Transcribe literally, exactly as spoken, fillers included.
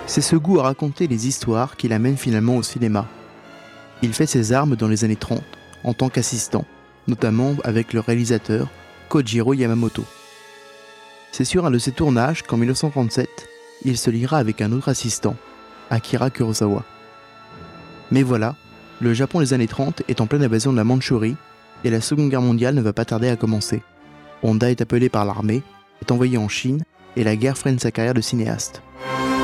C'est ce goût à raconter les histoires qui l'amène finalement au cinéma. Il fait ses armes dans les années trente en tant qu'assistant, notamment avec le réalisateur Kojiro Yamamoto. C'est sur un de ses tournages qu'en mille neuf cent trente-sept, il se liera avec un autre assistant, Akira Kurosawa. Mais voilà, le Japon des années trente est en pleine invasion de la Mandchourie et la Seconde Guerre mondiale ne va pas tarder à commencer. Honda est appelé par l'armée, est envoyé en Chine et la guerre freine sa carrière de cinéaste.